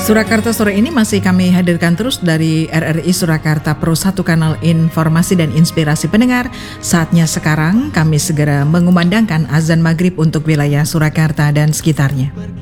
Surakarta sore ini masih kami hadirkan terus dari RRI Surakarta Pro 1 kanal informasi dan inspirasi pendengar. Saatnya sekarang kami segera mengumandangkan azan maghrib untuk wilayah Surakarta dan sekitarnya.